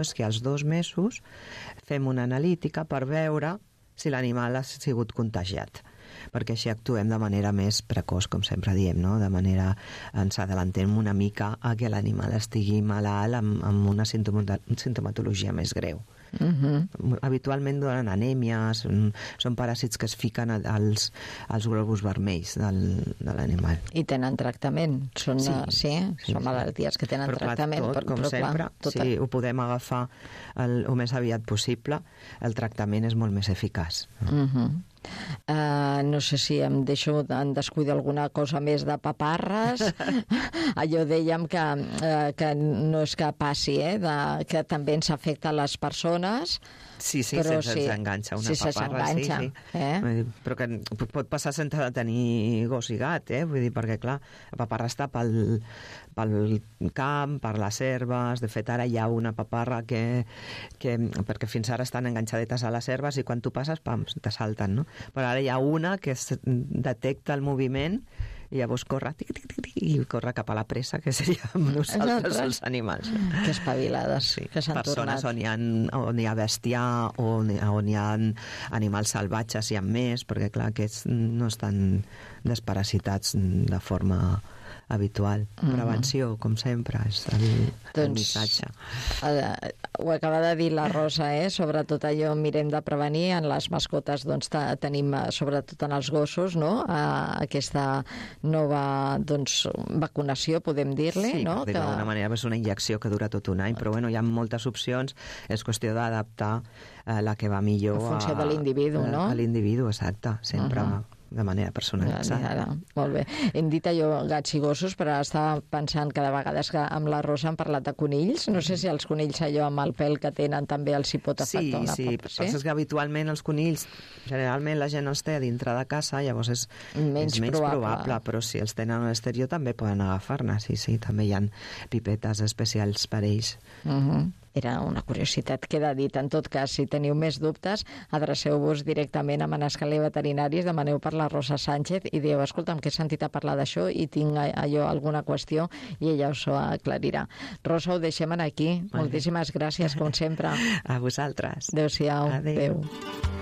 és que als 2 mesos fem una analítica per veure si l'animal ha sigut contagiat, perquè així actuem de manera més precoç, com sempre diem, no? De manera, ens adelantem una mica a que l'animal estigui malalt amb una sintomatologia més greu. Habitualment donen anèmies, són paràsits que es fiquen als globus vermells de l'animal. I tenen tractament? Són malalties que tenen tractament. Com sempre, si ho podem agafar el més aviat possible, el tractament és molt més eficaç. No sé si em deixo en descuidar alguna cosa més de paparres. Allò dèiem que no és que passi, que també ens afecta a les persones. Sí, se'ns enganxa una paparra. Sí. Però que pot passar sense tenir gos i gat, vull dir, perquè clar, la paparra està pel camp, per les herbes. De fet, ara hi ha una paparra perquè fins ara estan enganxadetes a les herbes i quan tu passes, pam, te salten, no? Però ara hi ha una que detecta el moviment i llavors corre, i corre cap a la presa, que seríem nosaltres els animals. Que espavilades, que s'han tornat. Persones on hi ha bestiar, on hi ha animals salvatges, hi ha més, perquè clar, aquests no estan desparasitats de forma habitual. Prevenció, com sempre, és el missatge. Ho acaba de dir la Rosa, sobretot allò mirem de prevenir. En les mascotes doncs tenim, sobretot en els gossos, no? Aquesta nova vacunació, podem dir-li, no? Sí, d'alguna manera és una injecció que dura tot un any, però bueno, hi ha moltes opcions, és qüestió d'adaptar la que va millor en funció de l'individu, no? A l'individu, exacte, sempre de manera personalitzada. Molt bé. Hem dit allò gats i gossos, però estava pensant que de vegades que amb la Rosa han parlat de conills. No sé si els conills allò amb el pèl que tenen també els hi pot afectar una Sí, però és que habitualment els conills, generalment la gent els té a dintre de casa, llavors és menys probable, però si els tenen a l'exterior també poden agafar-ne, sí, també hi ha pipetes especials per ells. Era una curiositat, queda dit. En tot cas, si teniu més dubtes, adreceu-vos directament a Manascaler Veterinaris, demaneu per la Rosa Sánchez i dieu, escolta'm, que he sentit a parlar d'això i tinc alguna qüestió, i ella us ho aclarirà. Rosa, ho deixem aquí. Moltíssimes gràcies, com sempre. A vosaltres. Adéu-siau. Adéu.